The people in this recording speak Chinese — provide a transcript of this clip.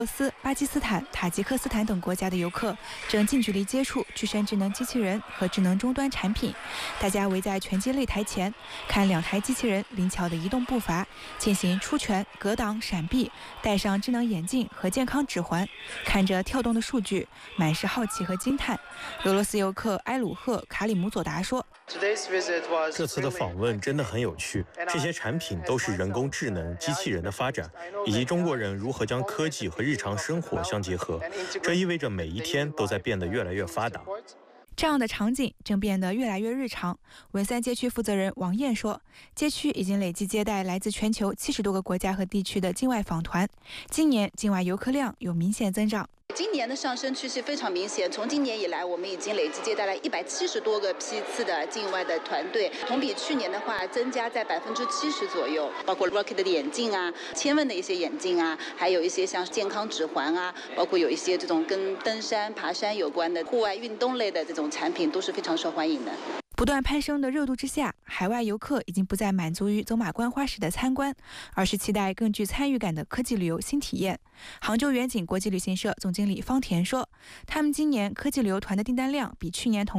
俄罗斯、巴基斯坦、塔吉克斯坦等国家的游客正近距离接触具身智能机器人和智能终端产品。大家围在拳击擂台前，看2台机器人灵巧的移动步伐，进行出拳、格挡、闪避，戴上智能眼镜和健康指环，看着跳动的数据，满是好奇和惊叹。俄罗斯游客埃鲁赫·卡里姆佐达说：“ 这次的访问真的很有趣，这些产品都是人工智能、机器人的发展，以及中国人如何将科技和日常生活相结合。这意味着每一天都在变得越来越发达。” 这样的场景正变得越来越日常。文三街区负责人王燕说，街区已经累计接待来自全球70多个国家和地区的境外访团，今年境外游客量有明显增长。 今年的上升趋势非常明显，从今年以来，我们已经累计接待了170多个批次的境外的团队，同比去年的话增加在70%左右。包括 Rocket 的眼镜啊，千问的一些眼镜啊，还有一些像健康指环啊，包括有一些这种跟登山、爬山有关的户外运动类的这种产品，都是非常受欢迎的。 不断攀升的热度之下，海外游客已经不再满足于走马观花式的参观，而是期待更具参与感的科技旅游新体验。杭州远景国际旅行社总经理方田说，他们今年科技旅游团的订单量比去年同